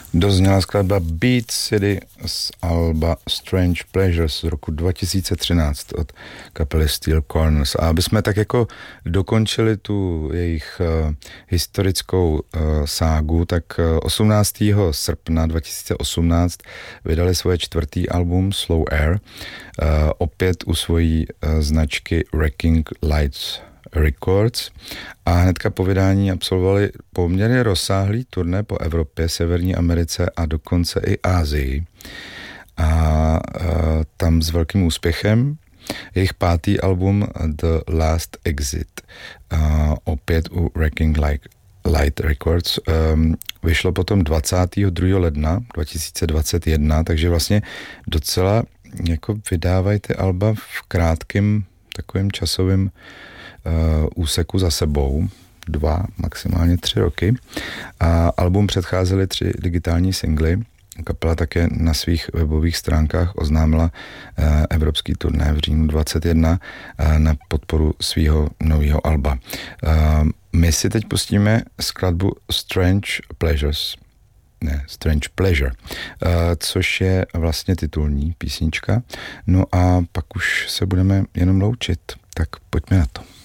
Dozněla skladba Beat City z alba Strange Pleasures z roku 2013 od kapely Steel Corners. A aby jsme tak jako dokončili tu jejich historickou ságu, tak 18. srpna 2018 vydali svoje čtvrtý album Slow Air, opět u svojí značky Wrecking Lights Records, a hnedka po vydání absolvovali poměrně rozsáhlý turné po Evropě, Severní Americe a dokonce i Asii. A tam s velkým úspěchem. Jejich pátý album The Last Exit, opět u Wrecking Light Records, vyšlo potom 22. ledna 2021, takže vlastně docela jako vydávají ty alba v krátkém takovým časovým úseku za sebou, 2, maximálně 3 roky. A album předcházely 3 digitální singly. Kapela také na svých webových stránkách oznámila evropský turné v říjnu 2021 na podporu svého nového alba. My si teď pustíme skladbu Strange Pleasure, což je vlastně titulní písnička. No a pak už se budeme jenom loučit. Tak pojďme na to.